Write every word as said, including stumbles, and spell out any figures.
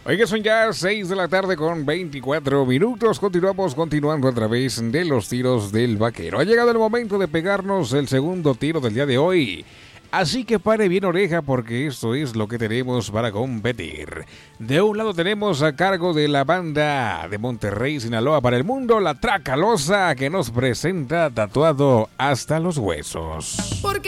Oiga, son ya seis de la tarde con veinticuatro minutos. Continuamos continuando a través de los tiros del vaquero. Ha llegado el momento de pegarnos el segundo tiro del día de hoy. Así que pare bien oreja porque esto es lo que tenemos para competir. De un lado tenemos a cargo de la banda de Monterrey, Sinaloa para el mundo, la Tracalosa, que nos presenta Tatuado hasta los huesos. Porque